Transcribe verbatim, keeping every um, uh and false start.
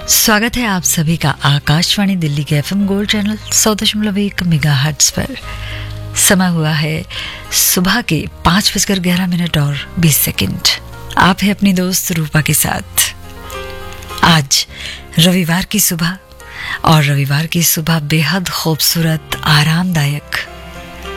स्वागत है आप सभी का आकाशवाणी दिल्ली के एफएम गोल्ड चैनल सौ दशमलव एक मेगाहर्ट्ज पर। समय हुआ है सुबह के पाँच बजकर ग्यारह मिनट और बीस सेकंड। आप है अपनी दोस्त रूपा के साथ। आज रविवार की सुबह और रविवार की सुबह बेहद खूबसूरत, आरामदायक